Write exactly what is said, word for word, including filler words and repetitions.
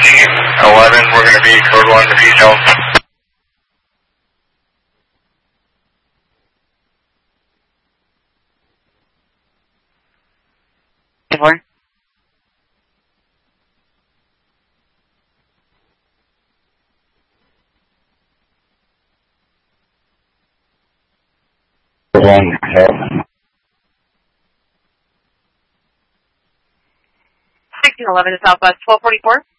fifteen eleven, we're going to be code one to be Jones. Four. One, help. sixteen eleven to Southwest, twelve forty-four.